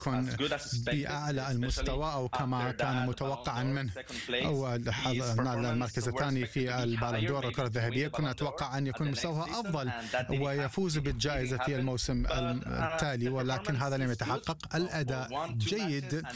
يكن بأعلى المستوى أو كما كان متوقعا منه، أو المركز الثاني في البالون دور الكرة الذهبية كنا نتوقع أن يكون مستواه أفضل ويفوز بالجائزة في الموسم التالي، ولكن هذا لم يتحقق. الأداء جيد